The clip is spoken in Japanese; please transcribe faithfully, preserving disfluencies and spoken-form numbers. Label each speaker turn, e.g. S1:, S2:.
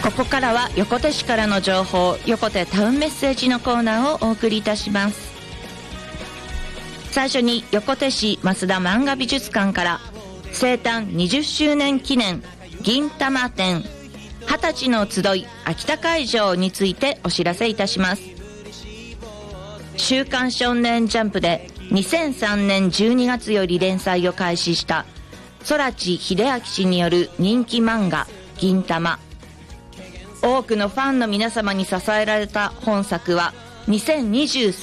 S1: ここからは横手市からの情報、横手タウンメッセージのコーナーをお送りいたします。最初に横手市増田漫画美術館から生誕にじゅっしゅうねん記念銀玉展はたちの集い秋田会場についてお知らせいたします。週刊少年ジャンプでにせんさんねんじゅうにがつより連載を開始した空知秀明氏による人気漫画銀玉。多くのファンの皆様に支えられた本作はにせんにじゅうさん